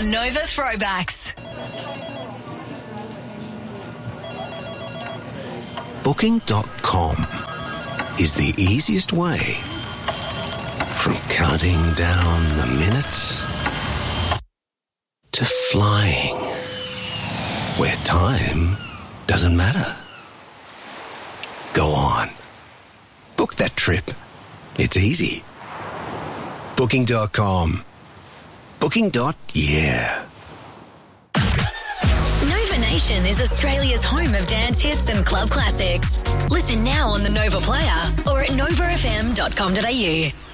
on Nova Throwbacks. Booking.com is the easiest way from counting down the minutes to flying where time doesn't matter. Go on. Book that trip. It's easy. Booking.com. Booking.yeah. Nova Nation is Australia's home of dance hits and club classics. Listen now on the Nova Player or at novafm.com.au.